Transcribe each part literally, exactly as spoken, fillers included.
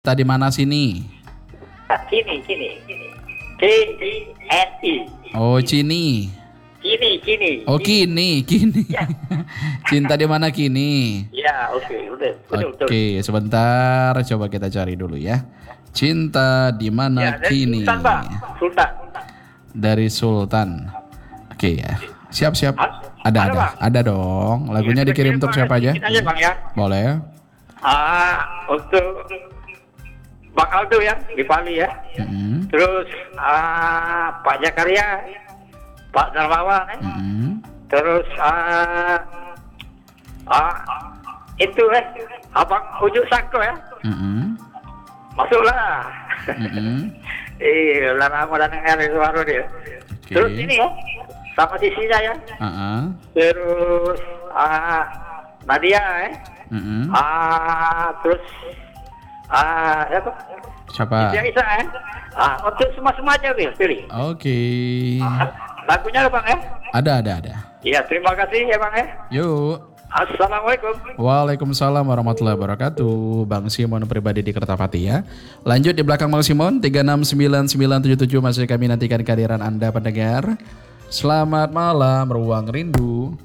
di mana sini? Kini, kini, kini. K I N I. Oh, Cini. Kini, kini. Oh, kini, kini. Ya. Cinta di mana kini? Ya, oke, okay, udah, betul, betul. Oke, sebentar, coba kita cari dulu ya. Cinta di mana Ya, dari kini? Sultan, Pak. Sultan. Dari Sultan. Oke ya. Siap-siap. Ada, Ada, ada, Bang? ada dong. Lagunya Ya, dikirim untuk siapa aja? sedikit aja, Bang, ya. Boleh. Ah, untuk Bang Aldo ya, di Bali ya. Mm-hmm. Terus ah, Pak Jakaria, Pak Darmawan ya. Mm-hmm. Terus ah, ah, itu eh Abang Ujuk Sako ya. Mm-hmm. Masuklah. Mm-hmm. Eh, lama dan dengar suara dia. Oke. Terus ini ya, sama sisinya ya. Uh-uh. Terus ah, Nadia ya. Mm-hmm. Ah, terus ah, apa? Siapa? Isa Isa ya. Ah, untuk semua-semua aja Bil, pilih. Oke. Ah, lagunya Bang ya? Ada, ada, ada. Iya, terima kasih ya Bang ya. Yuk. Assalamualaikum. Waalaikumsalam warahmatullahi wabarakatuh. Bang Simon pribadi di Kertapati ya. Lanjut di belakang Bang Simon tiga enam sembilan sembilan tujuh tujuh masih kami nantikan kehadiran Anda pendengar. Selamat malam Ruang Rindu.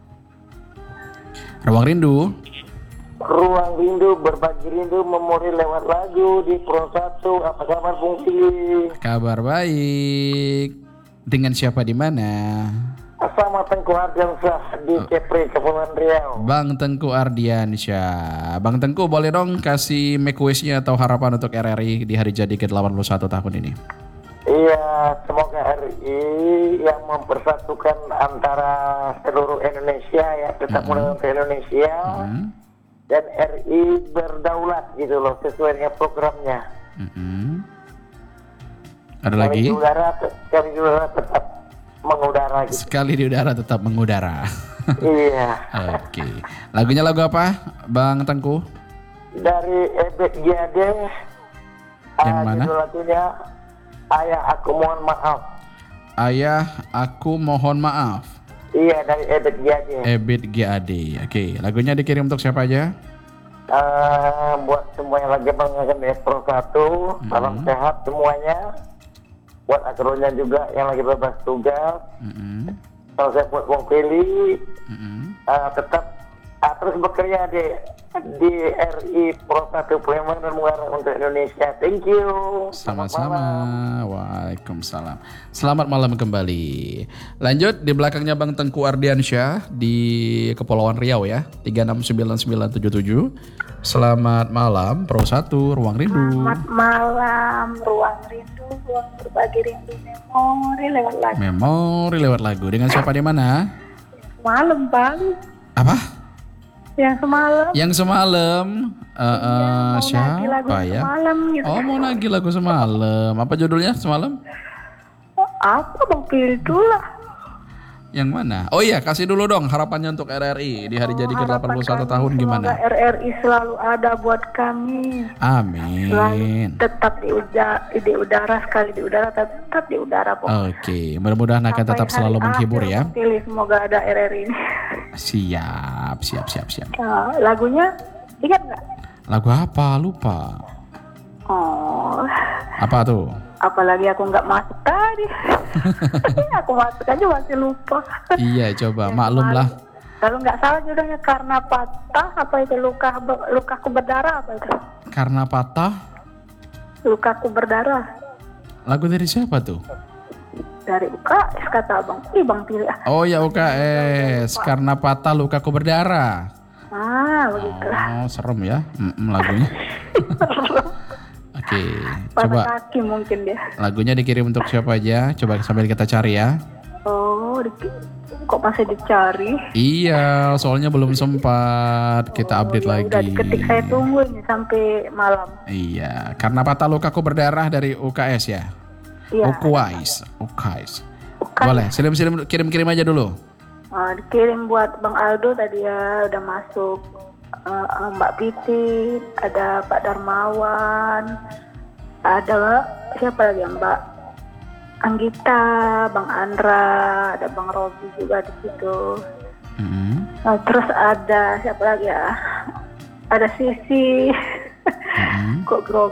Ruang Rindu. Ruang Rindu, berbagi rindu, memori lewat lagu di Pro satu. Apa kabar fungsi? Kabar baik. Dengan siapa di mana? Sama Tengku Ardiansyah di Kepri, Kepulauan Riau. Bang Tengku Ardiansyah. Bang Tengku boleh dong kasih make wish-nya atau harapan untuk R R I di hari jadi ke delapan puluh satu tahun ini. Iya, semoga R I yang mempersatukan antara seluruh Indonesia ya, tetap Mm-hmm. mm-hmm. Indonesia. Mm-hmm. Dan R I berdaulat gitu loh, sesuai dengan programnya. Mm-hmm. Ada Kami lagi? di udara, kami di udara tetap mengudara gitu. Sekali di udara tetap mengudara. Iya. Oke. Lagunya lagu apa, Bang Tengku? Dari Ebet Giade. Yang ah, mana? judul lagunya Ayah Aku Mohon Maaf. Ayah, aku mohon maaf. Iya, dari Ebet Giade. Ebit G A D. Oke, lagunya dikirim untuk siapa aja? Ah, buat semua yang lagi mengenai Pro satu, Mm-hmm. salam sehat semuanya. Buat akronya juga yang lagi bebas tugas. Mm-hmm. Kalau saya buat Bang Feli, Mm-hmm. ah, tetap ah, terus bekerja di di R I Pro satu Palembang dan mengarah untuk Indonesia. Thank you. Selamat Sama-sama. malam. Waalaikumsalam. Selamat malam kembali. Lanjut di belakangnya Bang Tengku Ardiansyah di Kepulauan Riau ya. tiga enam sembilan sembilan tujuh tujuh. Selamat malam Pro satu Ruang Rindu. Selamat malam, Ruang Rindu, ruang berbagi rindu, memori lewat lagu. Memori lewat lagu. Dengan siapa di mana? Malam Bang, Apa? yang semalam. Yang semalam. Uh, uh, mau nagih lagu siapa ya? semalam gitu. Oh, mau nagih lagu semalam. Apa judulnya semalam? Apa Bang pilih dulu lah. Yang mana? Oh iya, kasih dulu dong harapannya untuk R R I di hari jadi ke delapan puluh satu tahun gimana? Semoga R R I selalu ada buat kami. Selalu Amin. tetap di udara, di udara sekali di udara, tetap di udara pokoknya. Oke, mudah-mudahan akan tetap Sampai selalu hari menghibur akhir ya. Bang pilih, semoga ada R R I ini. Siap, siap, siap, siap. Nah, lagunya ingat nggak? Lagu apa? Lupa. Oh. Apa tuh? Apalagi aku nggak masuk tadi. Aku masuk aja masih lupa. Iya, coba Yang maklum kemarin. lah. Kalau nggak salah judulnya Karena Patah, apa itu luka lukaku berdarah, apa itu? Karena patah. Lukaku berdarah. Lagu dari siapa tuh? Dari U K S kata abang. Ih bang pilih ah. Oh ya U K S. Karena patah lukaku berdarah. Ah begitulah. Oh, serem ya Mm-mm, lagunya. Oke, Pada coba kaki mungkin dia. lagunya dikirim untuk siapa aja? Coba sambil kita cari ya. Oh, di- kok masih dicari? Iya, soalnya belum sempat kita update Oh, ya lagi. udah diketik, saya tunggu ini sampai malam. Iya, karena patah lukaku berdarah dari U K S ya. Iya. Ukwais, Ukwais. Bukan. Boleh, sirim-sirim kirim-kirim aja dulu. Ah, dikirim buat Bang Aldo tadi ya udah masuk. Eh, eh, Mbak Piti, ada Pak Darmawan, ada siapa lagi ya, Mbak Anggita, Bang Andra, ada Bang Robi juga di situ. Mm-hmm. Nah, terus ada siapa lagi ya? Ada Sisi. Mm-hmm. Kok grogi